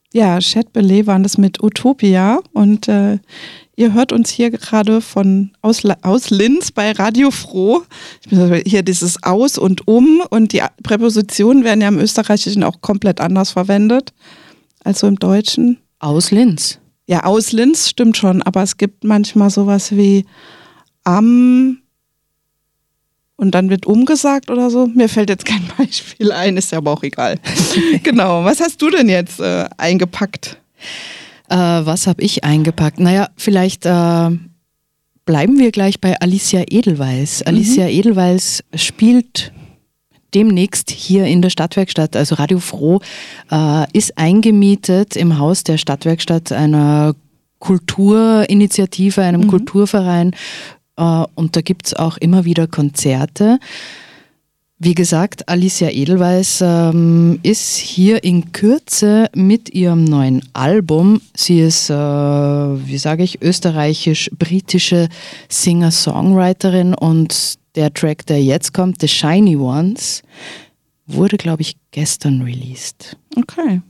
Ja, Chet Belay waren das mit Utopia und ihr hört uns hier gerade aus Linz bei Radio Froh. Hier dieses Aus und die Präpositionen werden ja im Österreichischen auch komplett anders verwendet als so im Deutschen. Aus Linz. Ja, aus Linz stimmt schon, aber es gibt manchmal sowas wie am und dann wird umgesagt oder so. Mir fällt jetzt kein Beispiel ein, ist ja aber auch egal. Genau, was hast du denn jetzt eingepackt? Was habe ich eingepackt? Naja, vielleicht bleiben wir gleich bei Alicia Edelweiss. Alicia Edelweiss spielt demnächst hier in der Stadtwerkstatt, also Radio Froh, ist eingemietet im Haus der Stadtwerkstatt einer Kulturinitiative, einem Kulturverein. Und da gibt es auch immer wieder Konzerte. Wie gesagt, Alicia Edelweiss ist hier in Kürze mit ihrem neuen Album. Sie ist, österreichisch-britische Singer-Songwriterin und der Track, der jetzt kommt, The Shiny Ones, wurde, glaube ich, gestern released. Okay.